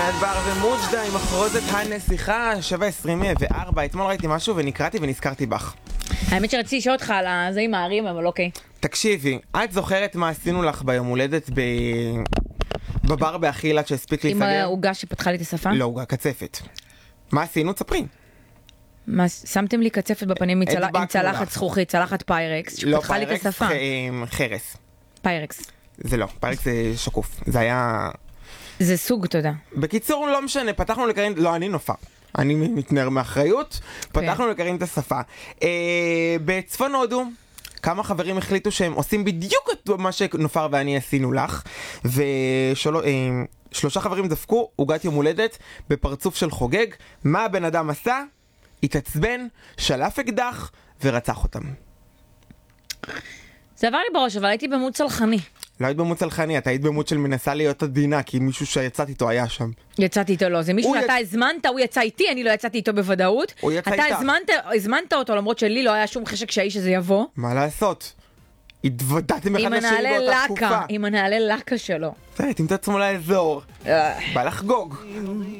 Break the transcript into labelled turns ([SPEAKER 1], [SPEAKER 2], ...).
[SPEAKER 1] ענת בר ומוג'דה עם מחרוזת הנסיכה 7:24. אתמול ראיתי משהו ונקראתי ונזכרתי בך.
[SPEAKER 2] האמת שרציתי לשאול אותך על זה עם הערים, אבל אוקיי.
[SPEAKER 1] תקשיבי, את זוכרת מה עשינו לך ביום הולדת בבר באכילת שהספיק להיסגר?
[SPEAKER 2] עם העוגה שפתחה לי את השפה?
[SPEAKER 1] לא, עוגה קצפת. מה עשינו? תספרי.
[SPEAKER 2] מה, שמתם לי קצפת בפנים עם צלחת זכוכית, צלחת פיירקס, שפתחה לי את השפה.
[SPEAKER 1] לא, פיירקס, חרס.
[SPEAKER 2] פיירקס.
[SPEAKER 1] זה לא, פיירקס זה שקוף. זה היה...
[SPEAKER 2] זה סוג, תודה.
[SPEAKER 1] בקיצור, לא משנה, פתחנו לקרין, לא, אני נופר. אני מתנער מאחריות, פתחנו לקרין את השפה. בצפון הודו, כמה חברים החליטו שהם עושים בדיוק את מה שנופר ואני עשינו לך, ושלושה חברים דפקו עוגת יום הולדת בפרצוף של חוגג. מה הבן אדם עשה? התעצבן, שלף אקדח ורצח אותם.
[SPEAKER 2] זה עבר לי בראש, אבל הייתי במות צלחני.
[SPEAKER 1] לא היית במות צלחני, אתה היית במות של מנסה להיות עדינה, כי מישהו שיצאת איתו היה שם.
[SPEAKER 2] יצאתי איתו לא, זה מישהו שאתה הזמנת, הוא יצא איתי, אני לא יצאתי איתו בוודאות.
[SPEAKER 1] הוא יצא
[SPEAKER 2] אתה
[SPEAKER 1] איתך.
[SPEAKER 2] הזמנת אותו, למרות שלי לא היה שום חשק שהאיש הזה יבוא.
[SPEAKER 1] מה לעשות? התוודעתם אחד לשני באותה תקופה.
[SPEAKER 2] עם הנעלי לקה שלו.
[SPEAKER 1] זה, תמצא עצמו לאזור. בא לחגוג.